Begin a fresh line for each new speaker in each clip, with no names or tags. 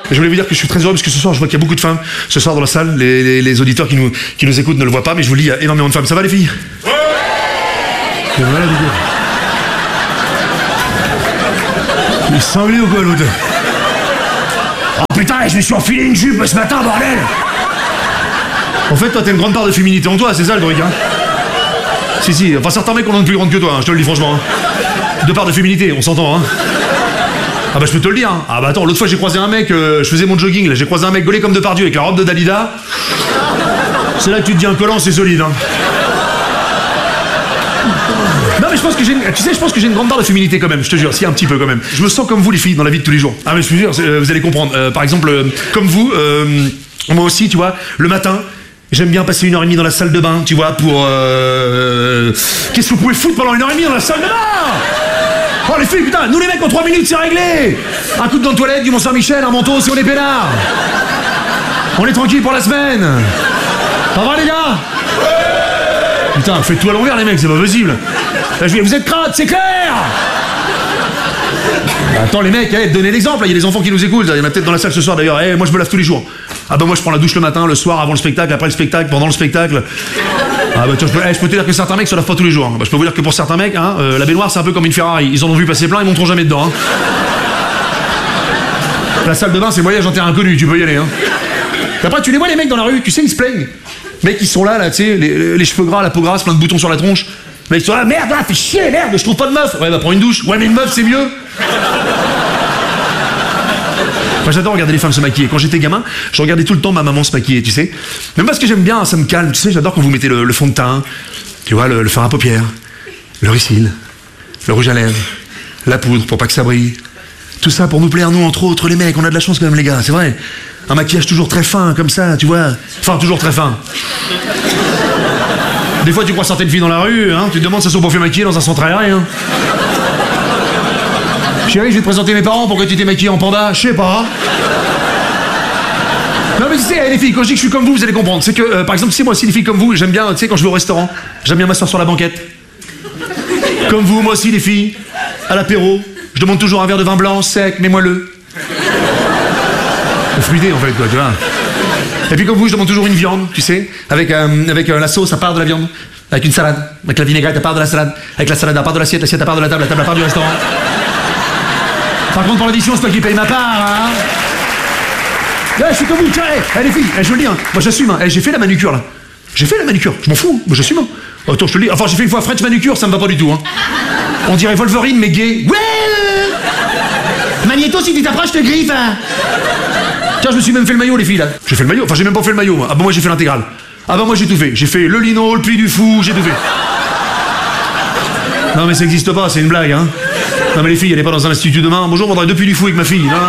Je voulais vous dire que je suis très heureux parce que ce soir, je vois qu'il y a beaucoup de femmes ce soir dans la salle. Les auditeurs qui nous écoutent ne le voient pas, mais je vous le dis, il y a énormément de femmes. Ça va les filles? Ouais. C'est malade, du coup. Il est cinglé ou quoi l'autre? Oh putain, je me suis enfilé une jupe ce matin, bordel! En fait, toi, t'as une grande part de féminité en toi, c'est ça le truc, hein? Si, enfin certains mecs ont une plus grande que toi, hein, je te le dis franchement. Hein. Deux parts de féminité, on s'entend, hein? Ah bah je peux te le dire, hein. Ah bah attends, l'autre fois j'ai croisé un mec, je faisais mon jogging, là, j'ai croisé un mec gaulé comme Depardieu avec la robe de Dalida. C'est là que tu te dis un collant, c'est solide, hein. Non mais je pense que j'ai une grande part de féminité quand même, je te jure, si un petit peu quand même. Je me sens comme vous les filles dans la vie de tous les jours. Ah mais je te jure, vous allez comprendre. Par exemple, comme vous, moi aussi, tu vois, le matin, j'aime bien passer 1h30 dans la salle de bain, tu vois, pour... Qu'est-ce que vous pouvez foutre pendant 1h30 dans la salle de bain? Oh les filles, putain, nous les mecs en 3 minutes c'est réglé. Un coup de gant de toilette, du Mont-Saint-Michel, un manteau si on est peinard. On est tranquille pour la semaine. Ça va les gars? Putain, faites tout à l'envers les mecs, c'est pas possible. Là, vous êtes crades, c'est clair. Attends les mecs, donnez l'exemple, il y a des enfants qui nous écoutent, il y en a peut-être dans la salle ce soir d'ailleurs. Moi je me lave tous les jours. Ah bah moi je prends la douche le matin, le soir, avant le spectacle, après le spectacle, pendant le spectacle. Ah bah tiens, je peux te dire que certains mecs se lavent pas tous les jours. Hein. Bah, je peux vous dire que pour certains mecs, hein, la baignoire c'est un peu comme une Ferrari. Ils en ont vu passer plein, ils monteront jamais dedans. Hein. La salle de bain c'est voyage en terrain inconnu, tu peux y aller. Hein. Après tu les vois les mecs dans la rue, tu sais ils se plaignent. Mecs ils sont là, tu sais, les cheveux gras, la peau grasse, plein de boutons sur la tronche. Les mecs ils sont là, merde, fais chier, merde, je trouve pas de meuf. Ouais bah prends une douche. Ouais mais une meuf c'est mieux. Moi j'adore regarder les femmes se maquiller. Quand j'étais gamin, je regardais tout le temps ma maman se maquiller, tu sais. Même parce que j'aime bien, ça me calme, tu sais, j'adore quand vous mettez le fond de teint, tu vois, le fard à paupières, le ricil, le rouge à lèvres, la poudre pour pas que ça brille. Tout ça pour nous plaire, nous, entre autres, les mecs, on a de la chance quand même, les gars, c'est vrai. Un maquillage toujours très fin, comme ça, tu vois. Enfin, toujours très fin. Des fois, tu crois certaines filles dans la rue, hein, tu te demandes si elles sont pas fait maquiller dans un centre aérien. Chérie, je vais te présenter mes parents, pourquoi tu t'es maquillée en panda? Je sais pas. Non mais tu sais, les filles, quand je dis que je suis comme vous allez comprendre. C'est que, par exemple, tu sais, moi aussi, les filles comme vous, j'aime bien, tu sais, quand je vais au restaurant, j'aime bien m'asseoir sur la banquette. Comme vous, moi aussi, les filles, à l'apéro, je demande toujours un verre de vin blanc, sec, mais moelleux. Fruité, en fait, quoi, tu vois. Et puis comme vous, je demande toujours une viande, tu sais, avec la sauce à part de la viande, avec une salade, avec la vinaigrette à part de la salade, avec la salade à part de l'assiette, l'assiette à part de la table à part du restaurant. Par contre, pour l'addition, c'est toi qui paye ma part, hein. Ouais, je suis comme vous, tiens, les filles, je vous le dis, hein, moi j'assume, hein, j'ai fait la manucure, là. J'ai fait la manucure, je m'en fous, moi j'assume. Hein. Attends, je te le dis, enfin j'ai fait une fois French manucure, ça me va pas du tout, hein. On dirait Wolverine, mais gay. Ouais. Magnéto, si tu t'approches, je te griffe, hein. Tiens, je me suis même fait le maillot, les filles, là. J'ai fait le maillot, enfin j'ai même pas fait le maillot, moi. Ah bah moi j'ai fait l'intégrale. Ah bah moi j'ai tout fait. J'ai fait le lino, le pli du fou, j'ai tout fait. Non mais ça existe pas, c'est une blague, hein. Non mais les filles, elle est pas dans un institut de main. Bonjour, on voudrait deux plis du fou avec ma fille. Non.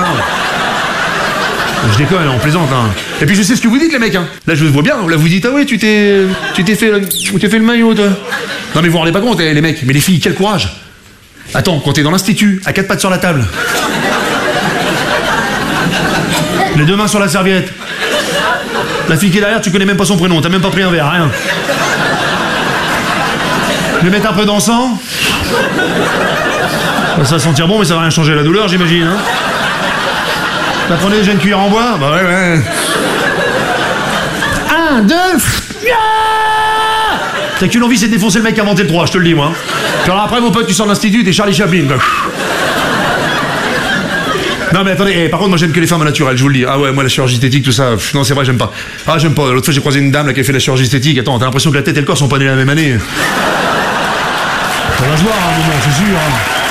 Je déconne, on plaisante, hein. Et puis je sais ce que vous dites, les mecs, hein. Là je vous vois bien, là vous dites, ah ouais, tu t'es fait le maillot, toi. Non mais vous vous rendez pas compte, les mecs. Mais les filles, quel courage. Attends, quand t'es dans l'institut, à 4 pattes sur la table. Les deux mains sur la serviette. La fille qui est derrière, tu connais même pas son prénom, t'as même pas pris un verre, rien. Je vais mettre un peu d'encens. Ça va sentir bon, mais ça va rien changer à la douleur, j'imagine, hein. T'as prenez déjà une cuillère en bois? Bah ouais. 1, 2... T'as qu'une envie, c'est de défoncer le mec qui a inventé le 3, je te le dis, moi. Puis alors après, mon pote, tu sors de l'institut, t'es Charlie Chaplin, quoi. Non mais attendez, par contre moi j'aime que les femmes naturelles, je vous le dis. Ah ouais, moi la chirurgie esthétique, tout ça, non c'est vrai, j'aime pas. Ah j'aime pas, l'autre fois j'ai croisé une dame là qui a fait la chirurgie esthétique, attends, t'as l'impression que la tête et le corps sont pas nés la même année. Ça va se voir à un moment, c'est sûr. Hein.